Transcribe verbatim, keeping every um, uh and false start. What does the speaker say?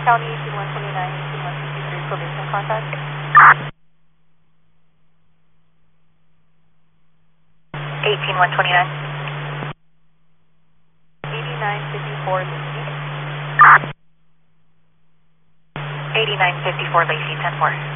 County eighteen one twenty-nine, eighteen one fifty-three, probation contact. eighteen one twenty-nine. eighty-nine fifty-four, Lacey. eighty-nine fifty-four, Lacey, ten four.